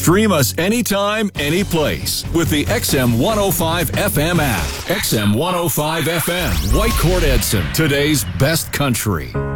Stream us anytime, anyplace with the XM105 FM app. XM105 FM, Whitecourt Edson, today's best country.